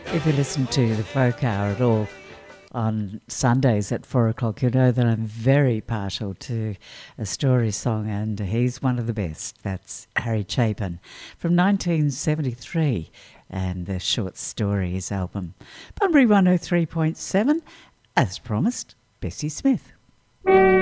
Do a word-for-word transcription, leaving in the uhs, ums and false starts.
If you listen to the Folk Hour at all on Sundays at four o'clock, you know that I'm very partial to a story song, and he's one of the best. That's Harry Chapin from nineteen seventy-three and the Short Stories album. Bunbury one oh three point seven, as promised, Bessie Smith.